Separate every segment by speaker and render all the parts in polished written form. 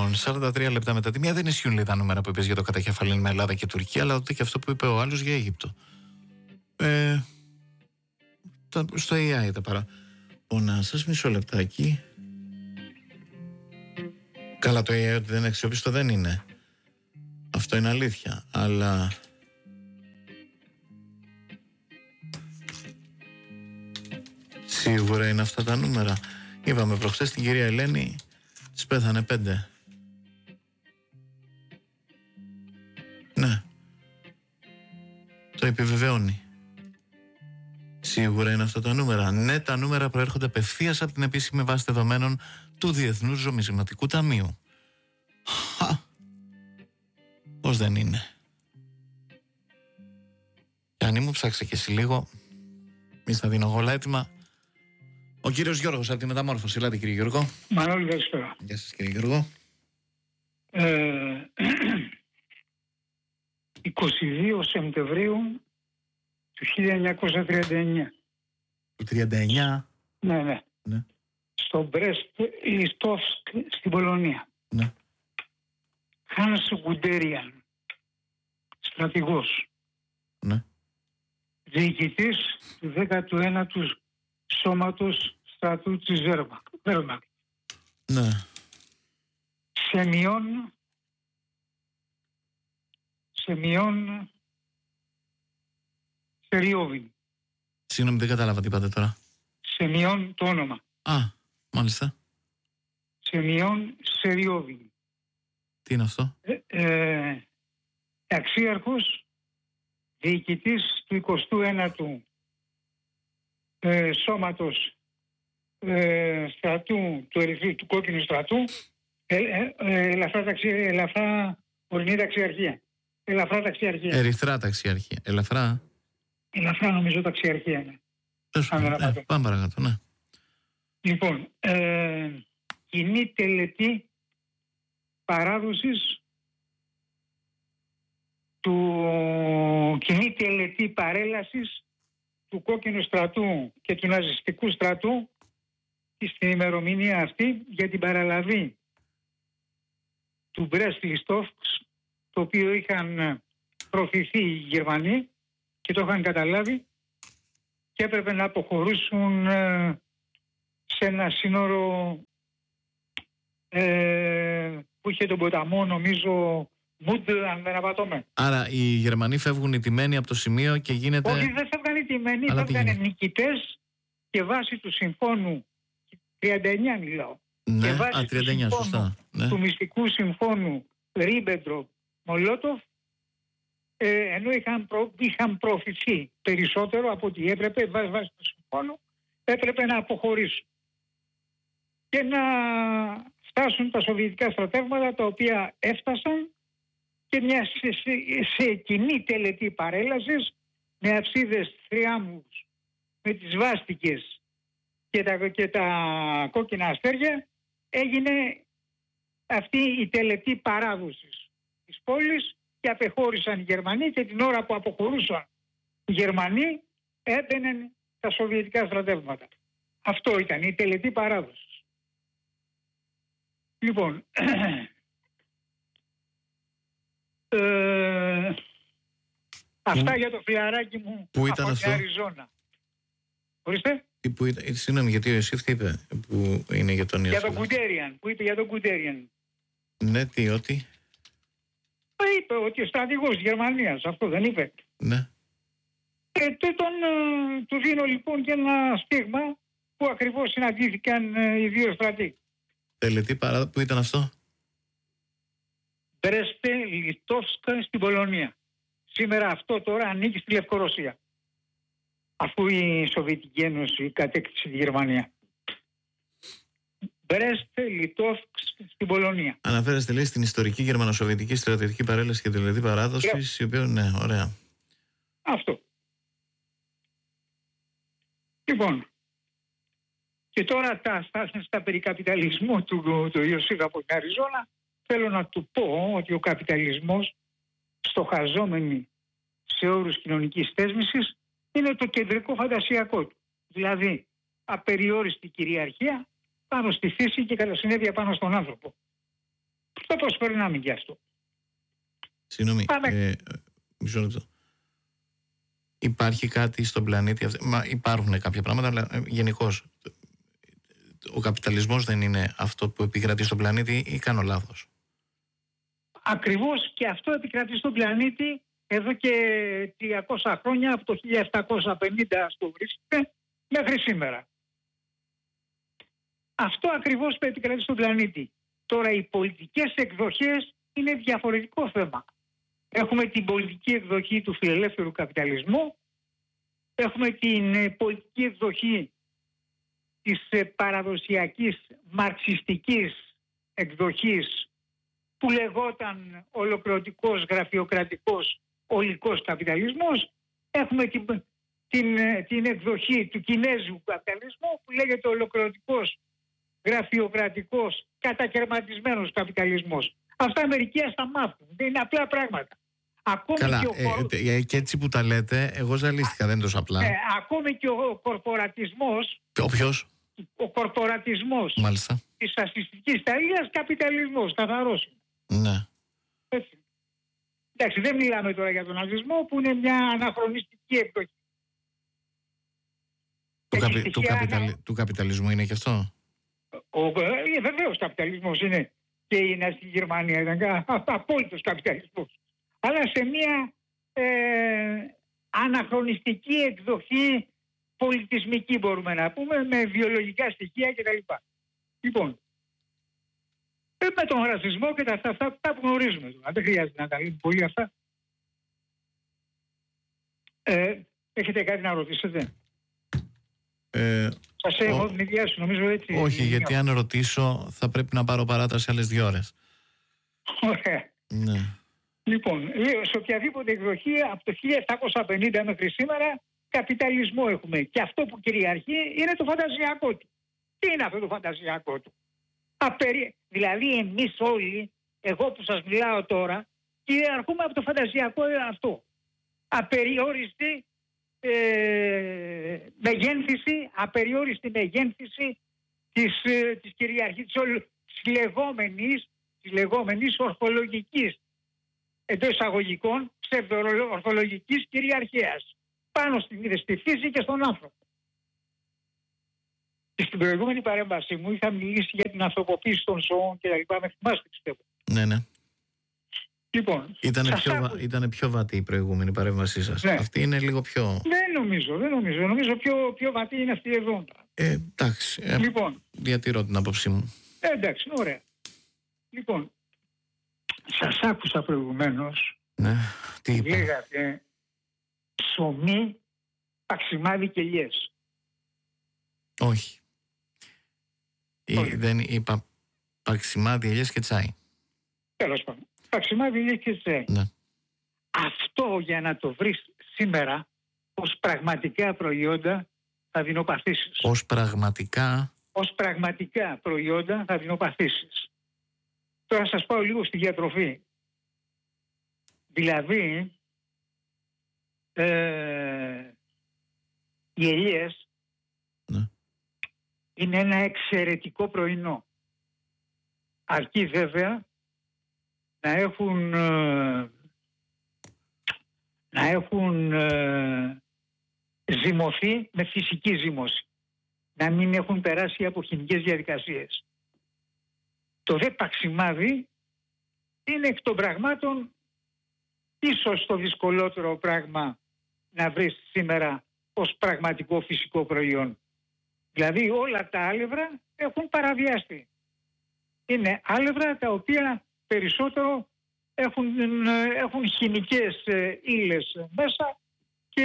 Speaker 1: Λοιπόν, 43 λεπτά μετά τη μία δεν ισχύουν λέει τα νούμερα που είπες για το κατακεφαλήν με Ελλάδα και Τουρκία, αλλά ούτε και αυτό που είπε ο άλλος για Αίγυπτο. Στο AI τα παραπονά σας, μισό λεπτάκι. Καλά, το AI ότι δεν είναι αξιόπιστο δεν είναι. Αυτό είναι αλήθεια, αλλά σίγουρα είναι αυτά τα νούμερα. Είπαμε προχθές την κυρία Ελένη, της πέθανε 5. Ναι. Το επιβεβαιώνει. Σίγουρα είναι αυτά τα νούμερα. Ναι, τα νούμερα προέρχονται απευθείας από την επίσημη βάση δεδομένων του Διεθνούς Νομισματικού Ταμείου. Πώς δεν είναι. Γιάννη μου, ψάξε και εσύ λίγο. Μη στα δίνω όλα έτοιμα. Ο κύριος Γιώργος από τη Μεταμόρφωση. Ελάτε κύριε Γιώργο.
Speaker 2: Μανώλη, καλησπέρα.
Speaker 1: Γεια σας κύριε Γιώργο.
Speaker 2: 22 Σεπτεμβρίου του 1939.
Speaker 1: Του 39.
Speaker 2: Ναι. Στο Μπρέστ Λιστόφσκ στην Πολωνία.
Speaker 1: Ναι.
Speaker 2: Χάνς Γκουντέριαν, στρατηγός.
Speaker 1: Ναι.
Speaker 2: Διοικητής του 19ου Σώματος Στρατού της Βέρμακτ.
Speaker 1: Ναι.
Speaker 2: Σεμιών Σεριόβιν.
Speaker 1: Συγγνώμη, δεν κατάλαβα τι είπατε τώρα.
Speaker 2: Σεμιών το όνομα.
Speaker 1: Α, μάλιστα.
Speaker 2: Σεμιών Σεριόβιν.
Speaker 1: Τι είναι αυτό?
Speaker 2: Αξίαρχος, διοικητής του 29ου Σώματος στρατού, του κόκκινου στρατού, ελαφρά ορεινή ταξιαρχία. Ελαφρά ταξιαρχία.
Speaker 1: Ερυθρά ταξιαρχία. Ελαφρά
Speaker 2: νομίζω ταξιαρχία είναι.
Speaker 1: Πάμε παρακάτω, ναι.
Speaker 2: Λοιπόν, κοινή τελετή παράδοσης κοινή τελετή παρέλασης του κόκκινου στρατού και του ναζιστικού στρατού στην ημερομηνία αυτή για την παραλαβή του Μπρέστ Λιστόφσκ, το οποίο είχαν προωθηθεί οι Γερμανοί και το είχαν καταλάβει και έπρεπε να αποχωρήσουν σε ένα σύνορο που είχε τον ποταμό, νομίζω Μουντ, αν δεν απατώμε.
Speaker 1: Άρα οι Γερμανοί φεύγουν ιτημένοι από το σημείο και γίνεται...
Speaker 2: Όχι, δεν φεύγαν ιτημένοι, φεύγαν νικητές και βάσει του συμφώνου 39 μιλάω.
Speaker 1: Ναι,
Speaker 2: και βάσει
Speaker 1: 39, σωστά. Ναι.
Speaker 2: Του μυστικού συμφώνου Ρίμπεντροπ-Μολότοφ, ενώ είχαν προωθηθεί περισσότερο από ό,τι έπρεπε, βάσει του συμφώνου, έπρεπε να αποχωρήσουν και να φτάσουν τα σοβιετικά στρατεύματα, τα οποία έφτασαν και σε κοινή τελετή παρέλασης με αψίδες θριάμβους, με τις βάστικες και τα κόκκινα αστέρια, έγινε αυτή η τελετή παράδοσης της πόλης και απεχώρησαν οι Γερμανοί, και την ώρα που αποχωρούσαν οι Γερμανοί έμπαιναν τα σοβιετικά στρατεύματα. Αυτό ήταν η τελετή παράδοσης. Λοιπόν, αυτά για το φιλαράκι μου.
Speaker 1: Πού ήταν
Speaker 2: από
Speaker 1: αυτό?
Speaker 2: την Αριζόνα. Ορίστε.
Speaker 1: Συγγνώμη, γιατί ο Ιωσήφ τι είπε που είναι για τον Ιωσήφ?
Speaker 2: Για τον Γκουντέριαν, που είπε για τον Γκουντέριαν.
Speaker 1: Ναι, τι, ότι?
Speaker 2: Είπε ότι ο στρατηγός της Γερμανίας, αυτό δεν είπε?
Speaker 1: Ναι.
Speaker 2: Του δίνω λοιπόν και ένα στίγμα που ακριβώς συναντήθηκαν οι δύο στρατοί.
Speaker 1: Τελετή παράδοση, που ήταν αυτό?
Speaker 2: Μπρέστε Λιτόφσκα στην Πολωνία. Σήμερα αυτό τώρα ανήκει στη Λευκορωσία, αφού η Σοβιετική Ένωση κατέκτησε τη Γερμανία. Μπρέστε Λιτόφσκ στην Πολωνία.
Speaker 1: Αναφέρεστε, λέει, στην ιστορική γερμανοσοβιετική στρατιωτική παρέλαση και τελετή παράδοσης, η οποία, ναι, ωραία.
Speaker 2: Αυτό. Λοιπόν, και τώρα στα περί καπιταλισμού του Ιωσήφ από την Αριζόνα, θέλω να του πω ότι ο καπιταλισμός, στοχαζόμενοι σε όρους κοινωνικής θέσμησης, είναι το κεντρικό φαντασιακό του. Δηλαδή, απεριόριστη κυριαρχία πάνω στη φύση και κατά συνέπεια πάνω στον άνθρωπο. Το προσπερνάμε και αυτό.
Speaker 1: Συγγνώμη, μισό λεπτό. Υπάρχει κάτι στον πλανήτη, υπάρχουν κάποια πράγματα, αλλά γενικώς ο καπιταλισμός δεν είναι αυτό που επικρατεί στον πλανήτη, ή κάνω λάθος?
Speaker 2: Ακριβώς, και αυτό επικρατεί στον πλανήτη εδώ και 300 χρόνια, από το 1750 στο βρίσκεται μέχρι σήμερα. Αυτό ακριβώς που επικρατεί στον πλανήτη. Τώρα οι πολιτικές εκδοχές είναι διαφορετικό θέμα. Έχουμε την πολιτική εκδοχή του φιλελεύθερου καπιταλισμού, έχουμε την πολιτική εκδοχή της παραδοσιακής μαρξιστικής εκδοχής που λεγόταν ολοκληρωτικός, γραφειοκρατικός, ολικός καπιταλισμός. Έχουμε την εκδοχή του κινέζικου καπιταλισμού που λέγεται ολοκληρωτικός, γραφειοκρατικός, κατακαιρματισμένος καπιταλισμός. Αυτά μερικοί ας τα μάθουν. Δεν είναι απλά πράγματα. Ακόμη
Speaker 1: καλά,
Speaker 2: και
Speaker 1: έτσι που τα λέτε, εγώ ζαλίστηκα, δεν είναι τόσο απλά.
Speaker 2: Ακόμη και ο κορπορατισμός.
Speaker 1: Ποιος?
Speaker 2: Ο κορπορατισμός της φασιστικής Ιταλίας, καπιταλισμός, καθαρός.
Speaker 1: Ναι.
Speaker 2: Έτσι. Εντάξει, δεν μιλάμε τώρα για τον ναζισμό που είναι μια αναχρονιστική εκδοχή.
Speaker 1: Του καπιταλισμού είναι και αυτό?
Speaker 2: Βεβαίως καπιταλισμός είναι, και η Ναζική Γερμανία ήταν απόλυτος καπιταλισμός. Αλλά σε μια αναχρονιστική εκδοχή πολιτισμική, μπορούμε να πούμε, με βιολογικά στοιχεία κτλ. Λοιπόν, με τον ρατσισμό και αυτά που γνωρίζουμε. Δεν χρειάζεται να τα λέμε πολύ αυτά. Έχετε κάτι να ρωτήσετε? Σας έχω την ιδέα σου, νομίζω έτσι.
Speaker 1: Όχι, γιατί αν ρωτήσω θα πρέπει να πάρω παράταση άλλες 2 ώρες.
Speaker 2: Ωραία.
Speaker 1: Ναι.
Speaker 2: Λοιπόν, λέω, σε οποιαδήποτε εκδοχή από το 1750 μέχρι σήμερα καπιταλισμό έχουμε. Και αυτό που κυριαρχεί είναι το φαντασιακό του. Τι είναι αυτό το φαντασιακό του? Δηλαδή εμείς όλοι, εγώ που σας μιλάω τώρα, κυριαρχούμε από το φαντασιακό αυτό. Απεριόριστη μεγένθηση, απεριόριστη μεγένθηση της λεγόμενης ορθολογικής, εντός εισαγωγικών, ψευδοορθολογικής κυριαρχίας πάνω στη φύση και στον άνθρωπο. Και στην προηγούμενη παρέμβασή μου είχα μιλήσει για την ανθρωποποίηση των ζώων και τα λοιπά. Με θυμάστε, πιστεύω.
Speaker 1: Ναι.
Speaker 2: Λοιπόν,
Speaker 1: ήταν πιο βατή η προηγούμενη παρέμβασή σας. Ναι. Αυτή είναι λίγο πιο...
Speaker 2: Δεν νομίζω. Νομίζω πιο βατή είναι αυτή εδώ.
Speaker 1: Εντάξει.
Speaker 2: Λοιπόν,
Speaker 1: διατηρώ την άποψή μου.
Speaker 2: Εντάξει, ωραία. Λοιπόν, σας άκουσα προηγουμένως.
Speaker 1: Ναι, τι είπα?
Speaker 2: Λέγατε ψωμί, παξιμάδι και λιές.
Speaker 1: Όχι. Δεν είπα παξιμάδι, ελιές και τσάι.
Speaker 2: Τέλος πάντων. Παξιμάδι, ελιές και τσάι.
Speaker 1: Ναι.
Speaker 2: Αυτό για να το βρεις σήμερα ως πραγματικά προϊόντα θα δεινοπαθήσεις.
Speaker 1: Ως πραγματικά
Speaker 2: προϊόντα θα δεινοπαθήσεις. Τώρα σας πάω λίγο στη διατροφή. Δηλαδή, οι ελιές είναι ένα εξαιρετικό πρωινό. Αρκεί βέβαια να έχουν ζυμωθεί με φυσική ζύμωση. Να μην έχουν περάσει από χημικές διαδικασίες. Το δε παξιμάδι είναι εκ των πραγμάτων ίσως το δυσκολότερο πράγμα να βρεις σήμερα ως πραγματικό φυσικό προϊόν. Δηλαδή όλα τα άλευρα έχουν παραβιαστεί. Είναι άλευρα τα οποία περισσότερο έχουν χημικές ύλες μέσα και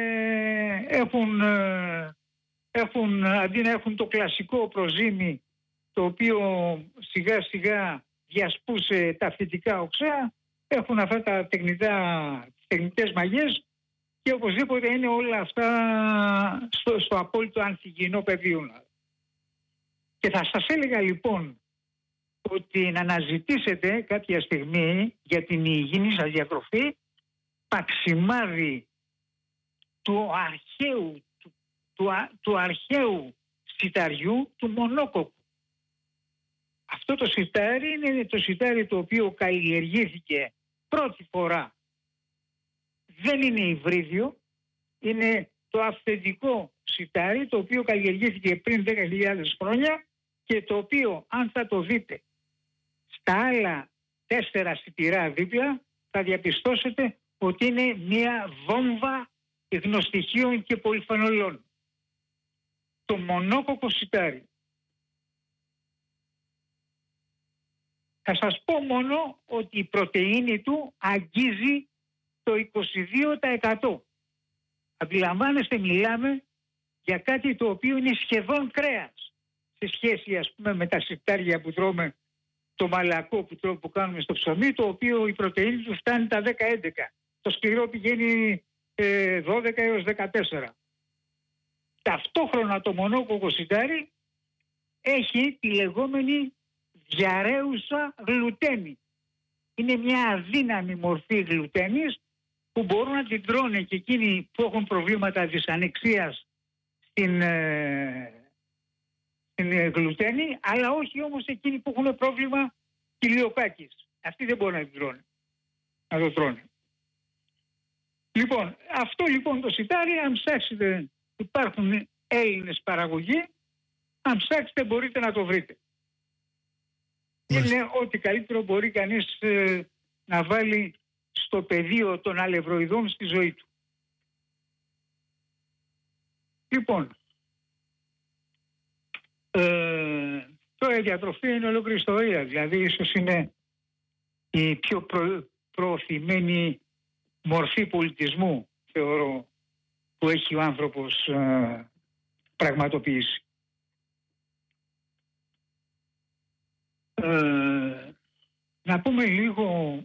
Speaker 2: αντί να έχουν το κλασικό προζύμι το οποίο σιγά σιγά διασπούσε τα φυτικά οξέα, έχουν αυτά τα τεχνητές μαγιές και οπωσδήποτε είναι όλα αυτά στο απόλυτο ανθυγιεινό πεδίο. Και θα σας έλεγα λοιπόν ότι να αναζητήσετε κάποια στιγμή για την υγιεινή σας διατροφή παξιμάδι του αρχαίου σιταριού του μονόκοκου. Αυτό το σιτάρι είναι το σιτάρι το οποίο καλλιεργήθηκε πρώτη φορά. Δεν είναι υβρίδιο, είναι το αυθεντικό σιτάρι το οποίο καλλιεργήθηκε πριν 10.000 χρόνια και το οποίο, αν θα το δείτε στα άλλα 4 σιτηρά δίπλα, θα διαπιστώσετε ότι είναι μια βόμβα γνωστοιχείων και πολυφανολών. Το μονόκοκο σιτάρι. Θα σας πω μόνο ότι η πρωτεΐνη του αγγίζει το 22%. Αντιλαμβάνεστε, μιλάμε για κάτι το οποίο είναι σχεδόν κρέας σε σχέση, ας πούμε, με τα σιτάρια που τρώμε, το μαλακό που κάνουμε στο ψωμί, το οποίο η πρωτεΐνη του φτάνει τα 10-11. Το σκληρό πηγαίνει 12 έως 14. Ταυτόχρονα το μονόκοκο σιτάρι έχει τη λεγόμενη διαρρέουσα γλουτένη. Είναι μια αδύναμη μορφή γλουτένης που μπορούν να την τρώνε και εκείνοι που έχουν προβλήματα δυσανεξίας στην γλουτένη, αλλά όχι όμως εκείνοι που έχουν πρόβλημα κοιλιοκάκης. Αυτοί δεν μπορούν να την τρώνε. Να το τρώνε. Λοιπόν, αυτό λοιπόν το σιτάρι, αν ψάξετε, υπάρχουν Έλληνες παραγωγοί, αν ψάξετε μπορείτε να το βρείτε. Είναι ό,τι καλύτερο μπορεί κανείς να βάλει στο πεδίο των αλευροειδών στη ζωή του. Λοιπόν, τώρα η διατροφή είναι ολόκληρη ιστορία. Δηλαδή ίσως είναι η πιο προωθημένη μορφή πολιτισμού, θεωρώ, που έχει ο άνθρωπος πραγματοποιήσει. Να πούμε λίγο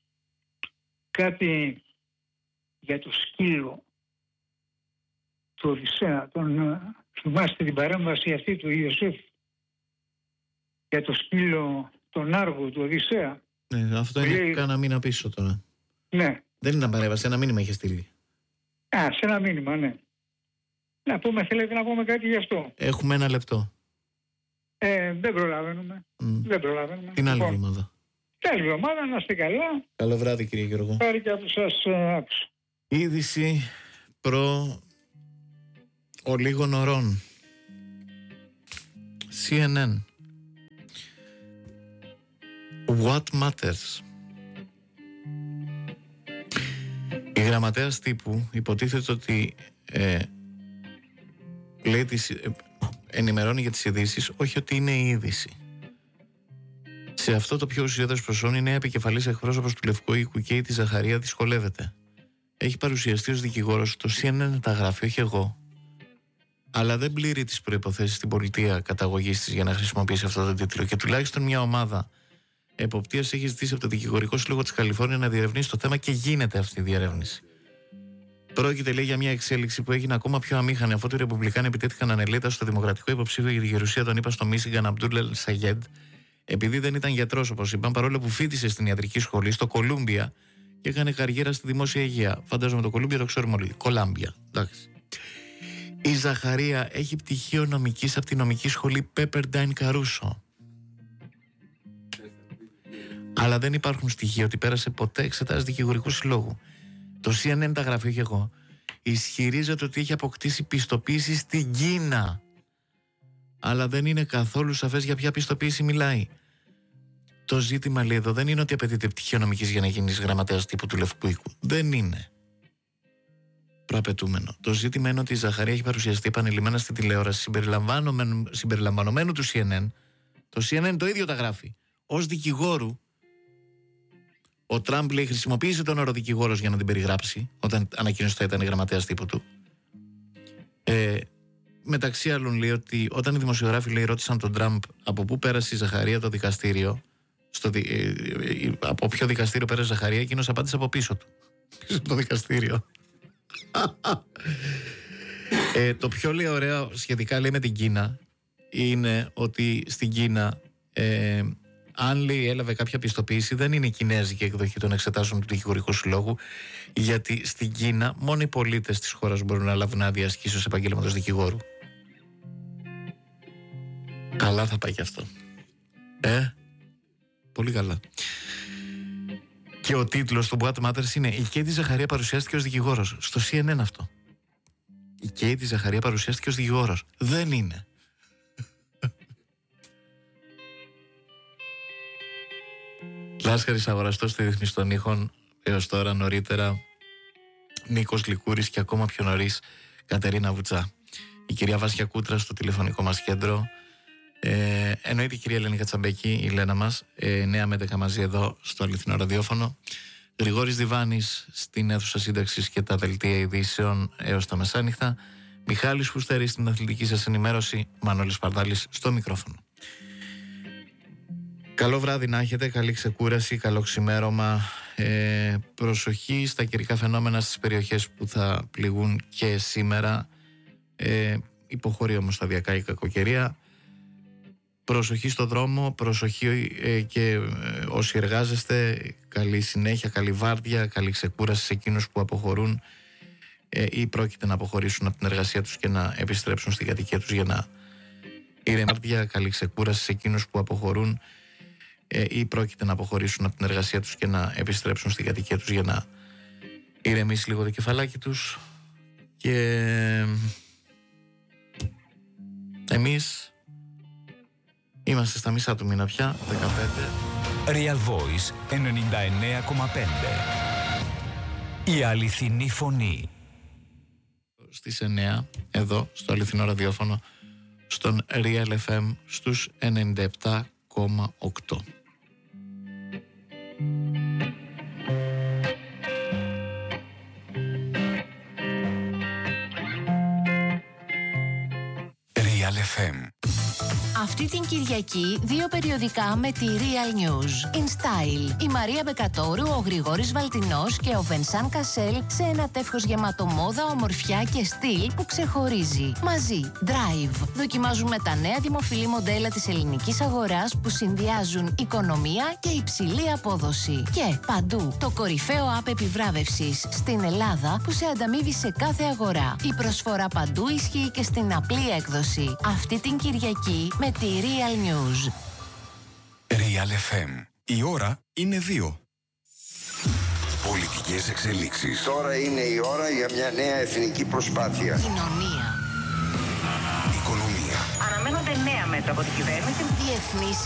Speaker 2: κάτι για το σκύλο του Οδυσσέα. Θυμάστε την παρέμβαση αυτή του Ιωσήφ για το σκύλο τον Άργο του Οδυσσέα?
Speaker 1: Ναι, αυτό είναι κάνα μήνα πίσω τώρα.
Speaker 2: Ναι.
Speaker 1: Δεν ήταν παρέμβαση, ένα μήνυμα είχε στείλει.
Speaker 2: Σε ένα μήνυμα, ναι. Να πούμε, θέλετε να πούμε κάτι γι' αυτό?
Speaker 1: Έχουμε 1 λεπτό.
Speaker 2: Δεν προλαβαίνουμε. Δεν προλαβαίνουμε.
Speaker 1: Την άλλη εβδομάδα.
Speaker 2: Την άλλη εβδομάδα, να είστε καλά.
Speaker 1: Καλό βράδυ, κύριε Γιώργο.
Speaker 2: Χάρη και που σας άκουσα.
Speaker 1: Είδηση προ ολίγων ωρών. CNN. What matters. Η γραμματέας τύπου υποτίθεται ότι λέει ενημερώνει για τις ειδήσεις, όχι ότι είναι η είδηση. Σε αυτό το πιο ουσιώδες προσόν, η νέα επικεφαλής εκπρόσωπος του Λευκού Οίκου, Κέιτι Ζαχαρία, δυσκολεύεται. Έχει παρουσιαστεί ως δικηγόρος, το CNN τα γράφει, όχι εγώ. Αλλά δεν πληρεί τις προϋποθέσεις στην πολιτεία καταγωγής της για να χρησιμοποιήσει αυτό το τίτλο. Και τουλάχιστον μια ομάδα εποπτείας έχει ζητήσει από το Δικηγορικό Σύλλογο της Καλιφόρνια να διερευνήσει το θέμα και γίνεται αυτή η διερεύνηση. Πρόκειται, λέει, για μια εξέλιξη που έγινε ακόμα πιο αμήχανη αφότου οι Ρεπουμπλικάνοι επιτέθηκαν ανελίτα στο δημοκρατικό υποψήφιο για τη γερουσία των ΗΠΑ στο Μίσιγκαν, Αμπτούλ Ελ Σαγέντ, επειδή δεν ήταν γιατρός, όπως είπαν, παρόλο που φοιτησε στην ιατρική σχολή στο Κολούμπια και έκανε καριέρα στη δημόσια υγεία. Φαντάζομαι το Κολούμπια το ξέρουμε όλοι. Κολάμπια. Εντάξει. Η Ζαχαρία έχει πτυχίο νομικής από τη νομική σχολή Pepperdine Caruso. Αλλά δεν υπάρχουν στοιχεία ότι πέρασε ποτέ εξετάσεις δικηγορικού συλλόγου. Το CNN τα γράφει, όχι εγώ. Ισχυρίζεται ότι έχει αποκτήσει πιστοποίηση στην Κίνα. Αλλά δεν είναι καθόλου σαφές για ποια πιστοποίηση μιλάει. Το ζήτημα, λέει εδώ, δεν είναι ότι απαιτείται πτυχίο νομικής για να γίνεις γραμματέας τύπου του Λευκού Οίκου. Δεν είναι προαπαιτούμενο. Το ζήτημα είναι ότι η Ζαχαρία έχει παρουσιαστεί επανειλημμένα στην τηλεόραση συμπεριλαμβανομένου του CNN. Το CNN το ίδιο τα γράφει. Ως δικηγόρου. Ο Τραμπ, λέει, χρησιμοποίησε τον όρο δικηγόρος για να την περιγράψει, όταν ανακοίνωσε ότι θα ήταν γραμματέας τύπου του. Μεταξύ άλλων, λέει ότι όταν οι δημοσιογράφοι, λέει, ρώτησαν τον Τραμπ από πού πέρασε η Ζαχαρία το δικαστήριο, από ποιο δικαστήριο πέρασε η Ζαχαρία, εκείνος απάντησε από πίσω του. Πίσω από το δικαστήριο. Το πιο, λέει, ωραίο σχετικά, λέει, με την Κίνα είναι ότι στην Κίνα αν, λέει, έλαβε κάποια πιστοποίηση, δεν είναι η κινέζικη εκδοχή των εξετάσεων του Δικηγορικού Συλλόγου, γιατί στην Κίνα μόνο οι πολίτες της χώρας μπορούν να λάβουν άδεια ασκήσεως επαγγέλματος δικηγόρου. Καλά θα πάει και αυτό. Πολύ καλά. Και ο τίτλος του What Matters είναι «Η Κέιτι Ζαχαρία παρουσιάστηκε ως δικηγόρος». Στο CNN αυτό. Η Κέιτι Ζαχαρία παρουσιάστηκε ως δικηγόρος. Δεν είναι. Λάσχαρης αγοραστός στη Διεθνής των Ήχων, έως τώρα νωρίτερα Νίκος Λικούρης και ακόμα πιο νωρίς Κατερίνα Βουτσά. Η κυρία Βάσια Κούτρα στο τηλεφωνικό μας κέντρο. Εννοείται η κυρία Ελένη Κατσαμπέκη, η Λένα μας, 9 με 10 μαζί εδώ στο αληθινό ραδιόφωνο. Γρηγόρης Διβάνης στην αίθουσα σύνταξης και τα δελτία ειδήσεων έως τα μεσάνυχτα. Μιχάλης Φουστέρης στην αθλητική σας ενημέρωση. Μανώλης Παρδάλης στο μικρόφωνο. Καλό βράδυ να έχετε, καλή ξεκούραση, καλό ξημέρωμα. Προσοχή στα καιρικά φαινόμενα στις περιοχές που θα πληγούν και σήμερα. Υποχωρεί όμως σταδιακά η κακοκαιρία. Προσοχή στο δρόμο, προσοχή και όσοι εργάζεστε, καλή συνέχεια, καλή βάρδια, καλή ξεκούραση σε εκείνους που αποχωρούν ή πρόκειται να αποχωρήσουν από την εργασία τους και να επιστρέψουν στην κατοικία τους για να ηρεμάρδια, καλή ξεκούραση σε εκείνους που αποχωρούν ή πρόκειται να αποχωρήσουν από την εργασία τους και να επιστρέψουν στην κατοικία τους για να ηρεμήσει λίγο το κεφαλάκι τους. Και εμείς είμαστε στα μισά του μήνα πια, 15.
Speaker 3: Real Voice 99,5. Η αληθινή φωνή.
Speaker 1: Στις 9, εδώ, στο αληθινό ραδιόφωνο, στον Real FM, στους 97,8.
Speaker 3: Real FM.
Speaker 4: Αυτή την Κυριακή, 2 περιοδικά με τη Real News. In Style. Η Μαρία Μπεκατόρου, ο Γρηγόρης Βαλτινός και ο Βενσάν Κασέλ σε ένα τεύχος γεμάτο μόδα, ομορφιά και στυλ που ξεχωρίζει. Μαζί, Drive. Δοκιμάζουμε τα νέα δημοφιλή μοντέλα της ελληνικής αγοράς που συνδυάζουν οικονομία και υψηλή απόδοση. Και παντού, το κορυφαίο app επιβράβευσης στην Ελλάδα που σε ανταμείβει σε κάθε αγορά. Η προσφορά παντού ισχύει και στην απλή έκδοση. Αυτή την Κυριακή με τη Real News.
Speaker 3: Real FM. Η ώρα είναι 2. Πολιτικές εξελίξεις.
Speaker 5: Τώρα είναι η ώρα για μια νέα εθνική προσπάθεια.
Speaker 4: Κοινωνία.
Speaker 3: Οικονομία.
Speaker 6: Αναμένονται νέα μέτρα από την κυβέρνηση.
Speaker 4: Διεθνής